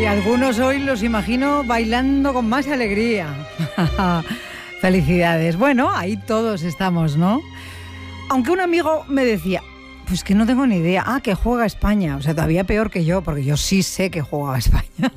algunos hoy los imagino bailando con más alegría. Felicidades. Bueno, ahí todos estamos, ¿no? Aunque un amigo me decía, pues que no tengo ni idea. Ah, que juega España. O sea, todavía peor que yo, porque yo sí sé que juega España.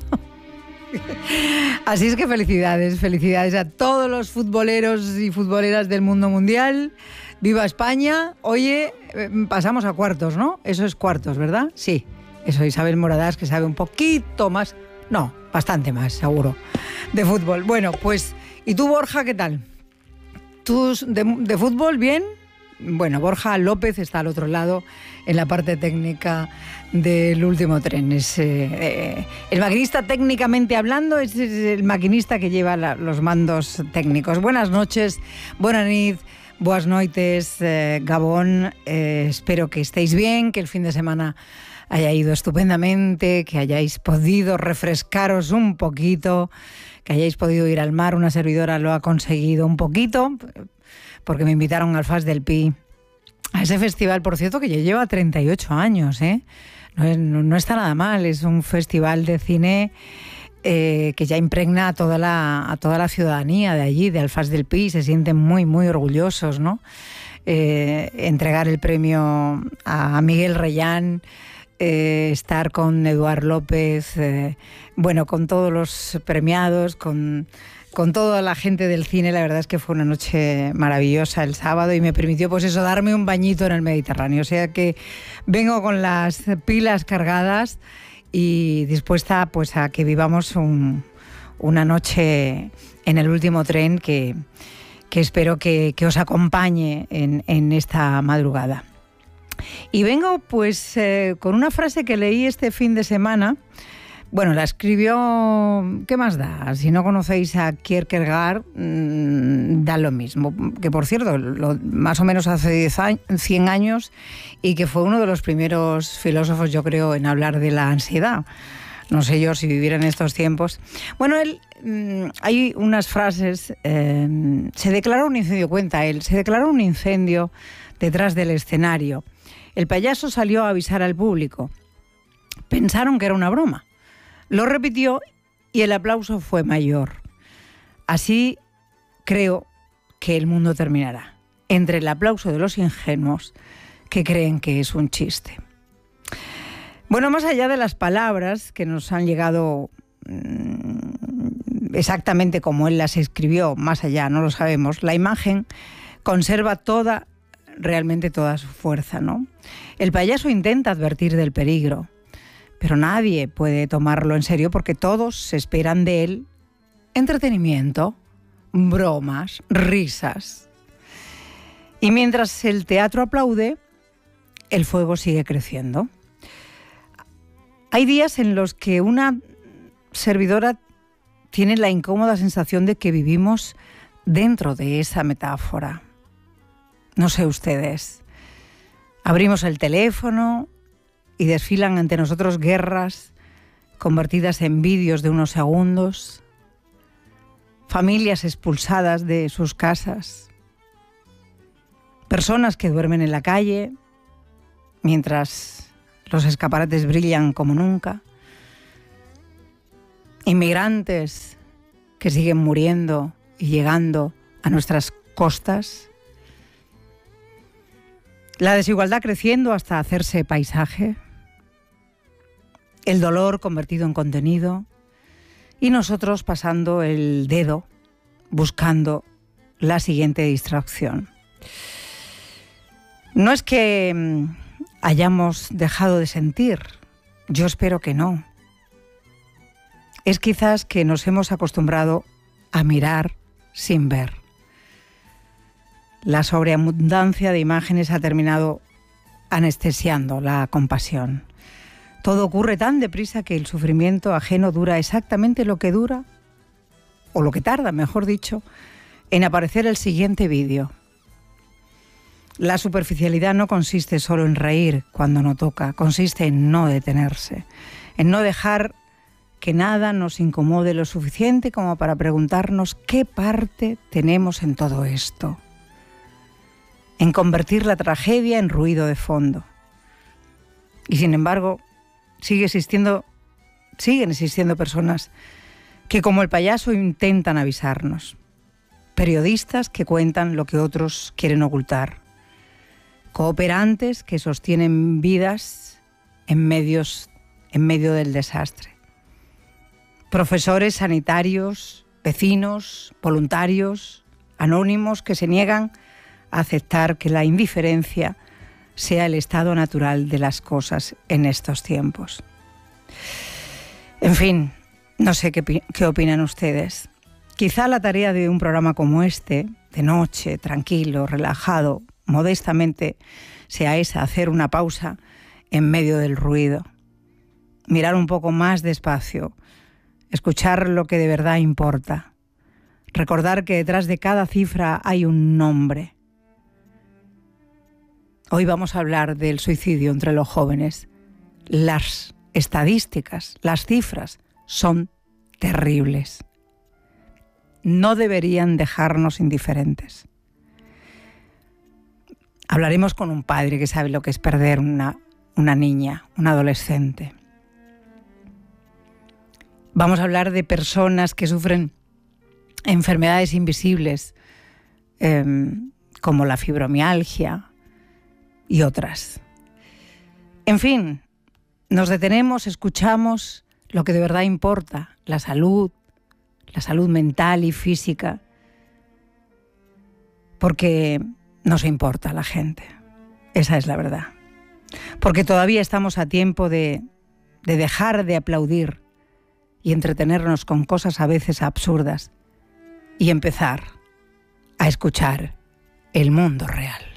Así es que felicidades a todos los futboleros y futboleras del mundo mundial. ¡Viva España! Oye, pasamos a cuartos, ¿no? Eso es cuartos, ¿verdad? Sí. Eso, Isabel Moradás, que sabe un poquito más, no, bastante más, seguro, de fútbol. Bueno, pues, ¿y tú, Borja, qué tal? ¿Tú de fútbol, bien? Bueno, Borja López está al otro lado, en la parte técnica del último tren. Es el maquinista, técnicamente hablando, es el maquinista que lleva los mandos técnicos. Buenas noches, buenas nit, buenas noites, Gabón. Espero que estéis bien, que el fin de semana haya ido estupendamente, que hayáis podido refrescaros un poquito, que hayáis podido ir al mar. Una servidora lo ha conseguido un poquito, porque me invitaron al Fas del Pi, a ese festival, por cierto, que ya lleva 38 años, ¿eh? No está nada mal, es un festival de cine que ya impregna a toda la ciudadanía de allí, de Alfaz del Pi. Se sienten muy, muy orgullosos, ¿no? Entregar el premio a Miguel Reyán, estar con Eduard López, bueno, con todos los premiados, con toda la gente del cine. La verdad es que fue una noche maravillosa el sábado y me permitió, pues eso, darme un bañito en el Mediterráneo. O sea que vengo con las pilas cargadas y dispuesta, pues, a que vivamos una noche en el último tren que espero que os acompañe en esta madrugada. Y vengo, pues, con una frase que leí este fin de semana. Bueno, la escribió, ¿qué más da? Si no conocéis a Kierkegaard, da lo mismo. Que, por cierto, más o menos hace 100 años, y que fue uno de los primeros filósofos, yo creo, en hablar de la ansiedad. No sé yo si viviera en estos tiempos. Bueno, hay unas frases. Se declaró un incendio, cuenta él, se declaró un incendio detrás del escenario. El payaso salió a avisar al público. Pensaron que era una broma. Lo repitió y el aplauso fue mayor. Así creo que el mundo terminará, entre el aplauso de los ingenuos que creen que es un chiste. Bueno, más allá de las palabras que nos han llegado exactamente como él las escribió, más allá, no lo sabemos, la imagen conserva realmente toda su fuerza, ¿no? El payaso intenta advertir del peligro, pero nadie puede tomarlo en serio porque todos esperan de él entretenimiento, bromas, risas. Y mientras el teatro aplaude, el fuego sigue creciendo. Hay días en los que una servidora tiene la incómoda sensación de que vivimos dentro de esa metáfora. No sé ustedes. Abrimos el teléfono y desfilan ante nosotros guerras convertidas en vídeos de unos segundos, familias expulsadas de sus casas, personas que duermen en la calle mientras los escaparates brillan como nunca, inmigrantes que siguen muriendo y llegando a nuestras costas, la desigualdad creciendo hasta hacerse paisaje, el dolor convertido en contenido y nosotros pasando el dedo buscando la siguiente distracción. No es que hayamos dejado de sentir, yo espero que no. Es quizás que nos hemos acostumbrado a mirar sin ver. La sobreabundancia de imágenes ha terminado anestesiando la compasión. Todo ocurre tan deprisa que el sufrimiento ajeno dura exactamente lo que dura, o lo que tarda, mejor dicho, en aparecer el siguiente vídeo. La superficialidad no consiste solo en reír cuando no toca, consiste en no detenerse, en no dejar que nada nos incomode lo suficiente como para preguntarnos qué parte tenemos en todo esto, en convertir la tragedia en ruido de fondo. Y sin embargo, sigue existiendo siguen existiendo personas que, como el payaso, intentan avisarnos. Periodistas que cuentan lo que otros quieren ocultar. Cooperantes que sostienen vidas en medio del desastre. Profesores sanitarios, vecinos, voluntarios, anónimos que se niegan a aceptar que la indiferencia sea el estado natural de las cosas en estos tiempos. En fin, no sé qué opinan ustedes. Quizá la tarea de un programa como este, de noche, tranquilo, relajado, modestamente, sea esa, hacer una pausa en medio del ruido. Mirar un poco más despacio, escuchar lo que de verdad importa. Recordar que detrás de cada cifra hay un nombre. Hoy vamos a hablar del suicidio entre los jóvenes. Las estadísticas, las cifras son terribles. No deberían dejarnos indiferentes. Hablaremos con un padre que sabe lo que es perder una niña, un adolescente. Vamos a hablar de personas que sufren enfermedades invisibles, como la fibromialgia y otras. En fin, nos detenemos, escuchamos lo que de verdad importa, la salud mental y física, porque nos importa a la gente. Esa es la verdad. Porque todavía estamos a tiempo de dejar de aplaudir y entretenernos con cosas a veces absurdas y empezar a escuchar el mundo real.